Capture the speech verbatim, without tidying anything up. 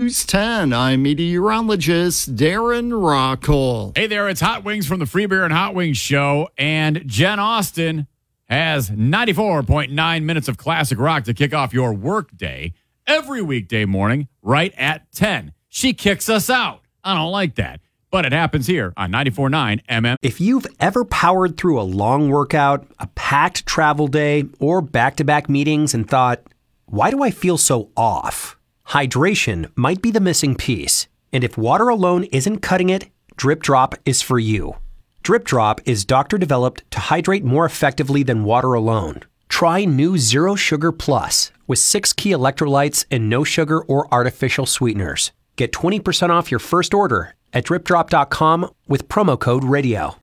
News ten. I'm meteorologist Darren Rockall. Hey there, it's Hot Wings from the Free Beer and Hot Wings Show, and Jen Austen has ninety-four point nine minutes of classic rock to kick off your work day every weekday morning right at ten. She kicks us out. I don't like that, but it happens here on ninety-four point nine M M. If you've ever powered through a long workout, a packed travel day, or back-to-back meetings and thought, why do I feel so off? Hydration might be the missing piece. And if water alone isn't cutting it, Drip Drop is for you. Drip Drop is doctor-developed to hydrate more effectively than water alone. Try new Zero Sugar Plus with six key electrolytes and no sugar or artificial sweeteners. Get twenty percent off your first order at drip drop dot com with promo code radio.